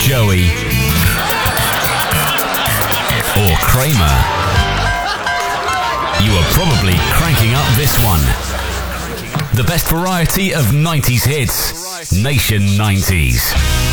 Joey or Kramer, you are probably cranking up this one. The best variety of 90s hits. Nation 90s.